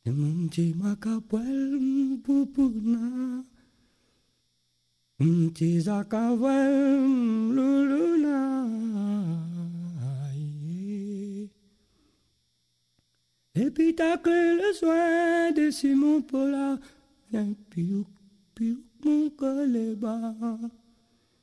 Mti makapwel pupuna, mti zakawel luluna. Épitacle le soin de Simon Paula, viens piouk, piouk mon collet bas.